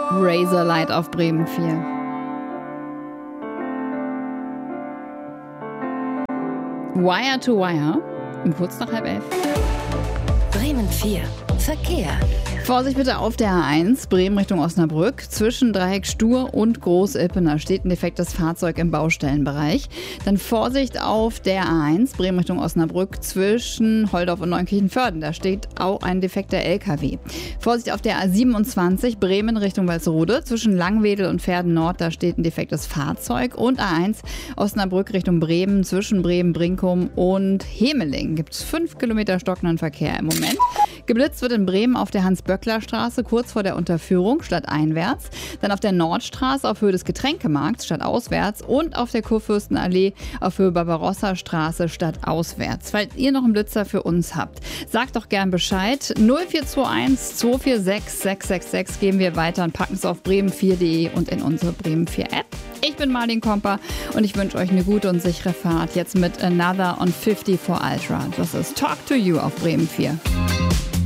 Razorlight auf Bremen 4. Wire to Wire, um kurz nach 10:30. Bremen 4. Verkehr. Vorsicht bitte auf der A1, Bremen Richtung Osnabrück. Zwischen Dreieck Stur und Groß-Ilpener steht ein defektes Fahrzeug im Baustellenbereich. Dann Vorsicht auf der A1, Bremen Richtung Osnabrück. Zwischen Holdorf und Neunkirchen-Vörden, da steht auch ein defekter LKW. Vorsicht auf der A27, Bremen Richtung Walsrode. Zwischen Langwedel und Verden Nord, da steht ein defektes Fahrzeug. Und A1, Osnabrück Richtung Bremen. Zwischen Bremen, Brinkum und Hemeling gibt es 5 Kilometer stockenden Verkehr im Moment. Geblitzt wird in Bremen auf der Hans-Böckler-Straße kurz vor der Unterführung stadteinwärts. Dann auf der Nordstraße auf Höhe des Getränkemarkts stadtauswärts und auf der Kurfürstenallee auf Höhe Barbarossa-Straße stadtauswärts. Falls ihr noch einen Blitzer für uns habt, sagt doch gern Bescheid. 0421 246 666 geben wir weiter und packen es auf bremen4.de und in unsere Bremen 4 App. Ich bin Marlin Komper und ich wünsche euch eine gute und sichere Fahrt jetzt mit Another on 54 Ultra. Das ist Talk to You auf Bremen 4.